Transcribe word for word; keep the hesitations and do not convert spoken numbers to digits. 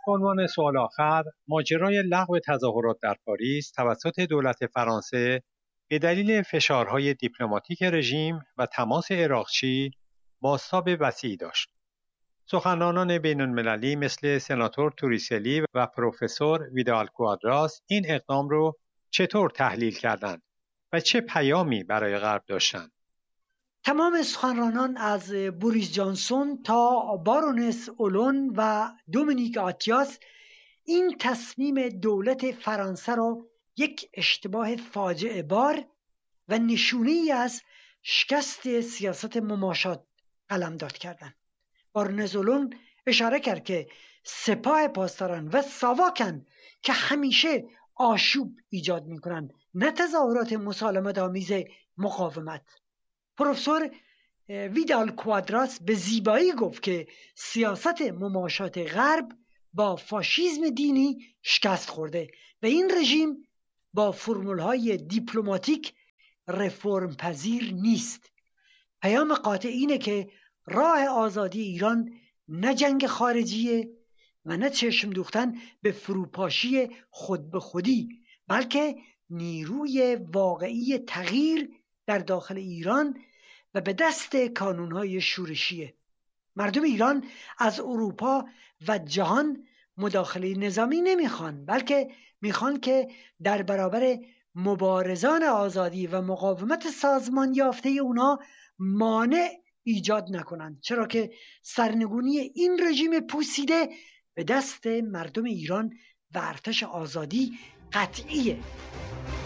به عنوان سوال آخر، ماجرای لغو تظاهرات در پاریس توسط دولت فرانسه به دلیل فشارهای دیپلماتیک رژیم و تماس عراقچی بازتاب وسیعی داشت. سخنرانان بین‌المللی مثل سناتور توریسلی و پروفسور ویدال کوادراس این اقدام رو چطور تحلیل کردند و چه پیامی برای غرب داشتند؟ تمام سخنرانان از بوریس جانسون تا بارونس اولون و دومینیک آتیاس این تصمیم دولت فرانسه را یک اشتباه فاجعه بار و نشونه‌ای از شکست سیاست مماشات قلمداد کردند. بارونس اولون اشاره کرد که سپاه پاسداران و ساواکن که همیشه آشوب ایجاد می‌کنند، نه تظاهرات مسالمت آمیز مقاومت. پروفسور ویدال کوادراس به زیبایی گفت که سیاست مماشات غرب با فاشیسم دینی شکست خورده و این رژیم با فرمول‌های دیپلماتیک رفرم پذیر نیست. پیام قاطع اینه که راه آزادی ایران نه جنگ خارجیه و نه چشم دوختن به فروپاشی خود به خودی، بلکه نیروی واقعی تغییر در داخل ایران و به دست کانونهای شورشیه. مردم ایران از اروپا و جهان مداخله نظامی نمیخوان، بلکه میخوان که در برابر مبارزان آزادی و مقاومت سازمان یافته اونا مانع ایجاد نکنند، چرا که سرنگونی این رژیم پوسیده به دست مردم ایران و ارتش آزادی قطعیه.